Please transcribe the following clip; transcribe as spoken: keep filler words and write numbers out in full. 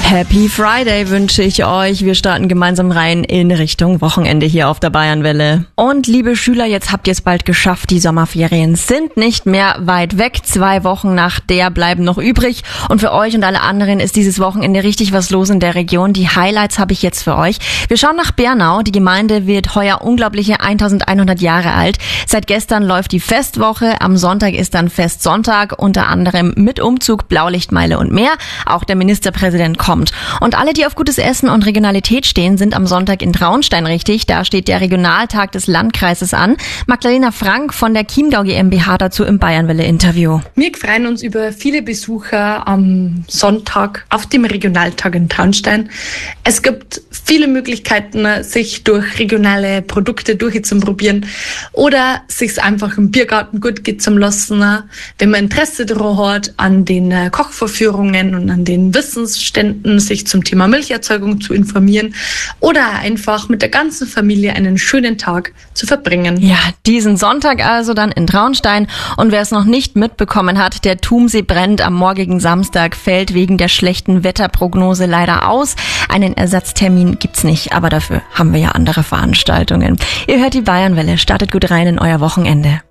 Happy Friday wünsche ich euch. Wir starten gemeinsam rein in Richtung Wochenende hier auf der Bayernwelle. Und liebe Schüler, jetzt habt ihr es bald geschafft. Die Sommerferien sind nicht mehr weit weg. Zwei Wochen nach der bleiben noch übrig. Und für euch und alle anderen ist dieses Wochenende richtig was los in der Region. Die Highlights habe ich jetzt für euch. Wir schauen nach Bernau. Die Gemeinde wird heuer unglaubliche eintausendeinhundert Jahre alt. Seit gestern läuft die Festwoche. Am Sonntag ist dann Festsonntag, unter anderem mit Umzug, Blaulichtmeile und mehr. Auch der Ministerpräsident kommt. Und alle, die auf gutes Essen und Regionalität stehen, sind am Sonntag in Traunstein richtig. Da steht der Regionaltag des Landkreises an. Magdalena Frank von der Chiemgau GmbH dazu im Bayernwelle-Interview. Wir freuen uns über viele Besucher am Sonntag auf dem Regionaltag in Traunstein. Es gibt viele Möglichkeiten, sich durch regionale Produkte durchzuprobieren oder sich einfach im Biergarten gut gehen zu lassen, wenn man Interesse daran hat, an den Kochvorführungen und an den Wissensständen sich zum Thema Milcherzeugung zu informieren oder einfach mit der ganzen Familie einen schönen Tag zu verbringen. Ja, diesen Sonntag also dann in Traunstein. Und wer es noch nicht mitbekommen hat, der Thumsee brennt am morgigen Samstag, fällt wegen der schlechten Wetterprognose leider aus. Einen Ersatztermin gibt's nicht, aber dafür haben wir ja andere Veranstaltungen. Ihr hört die Bayernwelle, startet gut rein in euer Wochenende.